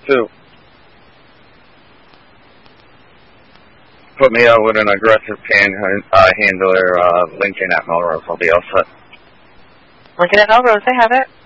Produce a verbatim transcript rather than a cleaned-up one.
two. Put me out with an aggressive pan uh, handler, uh, Lincoln at Melrose. I'll be all set. Lincoln at Melrose, I have it.